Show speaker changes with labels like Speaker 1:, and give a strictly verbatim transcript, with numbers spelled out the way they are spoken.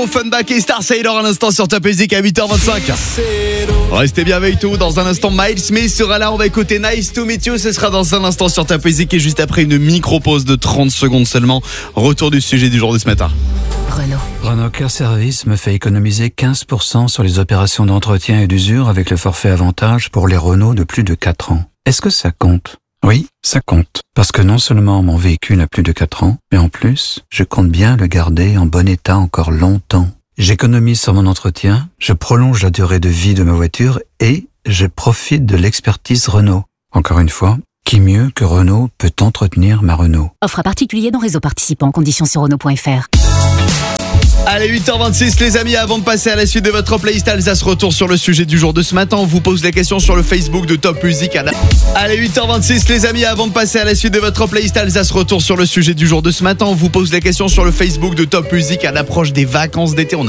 Speaker 1: Funback et Star Sailor à l'instant sur Top Music à huit heures vingt-cinq. Restez bien avec tout. Dans un instant, Miles Smith sera là. On va écouter Nice to Meet You. Ce sera dans un instant sur Top Music et juste après une micro-pause de trente secondes seulement. Retour du sujet du jour de ce matin.
Speaker 2: Renault.
Speaker 3: Renault Care Service me fait économiser quinze pour cent sur les opérations d'entretien et d'usure avec le forfait avantage pour les Renault de plus de quatre ans. Est-ce que ça compte ? Oui, ça compte. Parce que non seulement mon véhicule a plus de quatre ans, mais en plus, je compte bien le garder en bon état encore longtemps. J'économise sur mon entretien, je prolonge la durée de vie de ma voiture et je profite de l'expertise Renault. Encore une fois, qui mieux que Renault peut entretenir ma Renault ?
Speaker 2: Offre à particulier dans réseau participant. Conditions sur Renault point F R.
Speaker 1: Allez, huit heures vingt-six les amis, avant de passer à la suite de votre playlist Alsace, retour sur le sujet du jour de ce matin. On vous pose la question sur le Facebook de Top Music. Allez, huit heures vingt-six les amis, avant de passer à la suite de votre playlist Alsace, retour sur le sujet du jour de ce matin. On vous pose la question sur le Facebook de Top Music à l'approche des vacances d'été. On